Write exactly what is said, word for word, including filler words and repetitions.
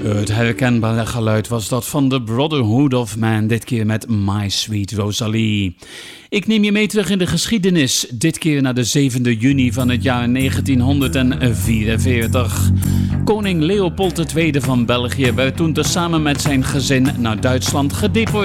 Het herkenbare geluid was dat van The Brotherhood of Man, dit keer met My Sweet Rosalie. Ik neem je mee terug in de geschiedenis, dit keer naar de zevende juni van het jaar negentienhonderdvierenveertig. Koning Leopold de Tweede van België werd toen tezamen met zijn gezin naar Duitsland gedeporteerd.